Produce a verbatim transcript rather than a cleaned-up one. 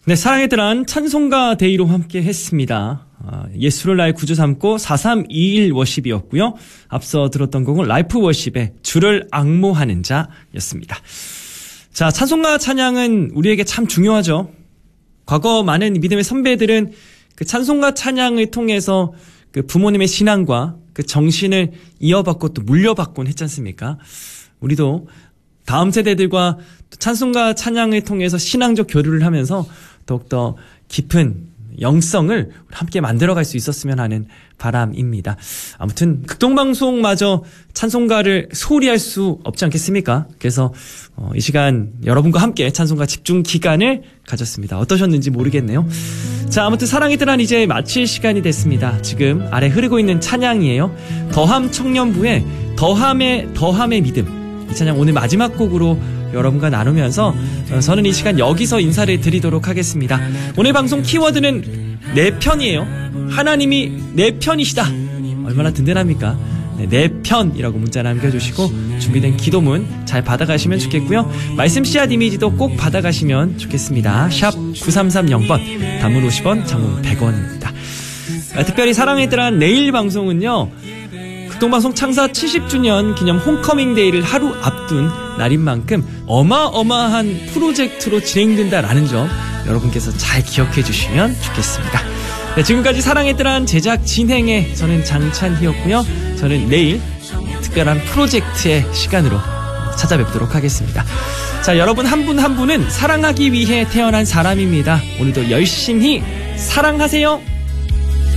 네, 사랑의 드란 찬송가 데이로 함께 했습니다. 아, 예수를 나의 구주 삼고 사삼이일 워십이었고요. 앞서 들었던 곡은 라이프 워십의 주를 앙모하는 자였습니다. 자, 찬송가 찬양은 우리에게 참 중요하죠. 과거 많은 믿음의 선배들은 그 찬송가 찬양을 통해서 그 부모님의 신앙과 그 정신을 이어받고 또 물려받곤 했지 않습니까? 우리도 다음 세대들과 찬송가 찬양을 통해서 신앙적 교류를 하면서 더욱더 깊은 영성을 함께 만들어갈 수 있었으면 하는 바람입니다. 아무튼 극동방송마저 찬송가를 소홀히 할 수 없지 않겠습니까? 그래서 어, 이 시간 여러분과 함께 찬송가 집중 기간을 가졌습니다. 어떠셨는지 모르겠네요. 자, 아무튼 사랑의 드란 이제 마칠 시간이 됐습니다. 지금 아래 흐르고 있는 찬양이에요. 더함 청년부의 더함의 더함의 믿음. 이 찬양 오늘 마지막 곡으로 여러분과 나누면서 저는 이 시간 여기서 인사를 드리도록 하겠습니다. 오늘 방송 키워드는 내 편이에요. 하나님이 내 편이시다. 얼마나 든든합니까? 네, 내 편이라고 문자 남겨주시고 준비된 기도문 잘 받아가시면 좋겠고요. 말씀 씨앗 이미지도 꼭 받아가시면 좋겠습니다. 샵 구삼삼영 번 단문 오십 원 장문 백 원입니다. 아, 특별히 사랑의 드란 내일 방송은요, 극동방송 창사 칠십 주년 기념 홈커밍 데이를 하루 앞둔 날인 만큼 어마어마한 프로젝트로 진행된다라는 점 여러분께서 잘 기억해 주시면 좋겠습니다. 네, 지금까지 사랑의 드란 제작 진행의 저는 장찬희였고요. 저는 내일 특별한 프로젝트의 시간으로 찾아뵙도록 하겠습니다. 자, 여러분 한 분 한 분은 사랑하기 위해 태어난 사람입니다. 오늘도 열심히 사랑하세요.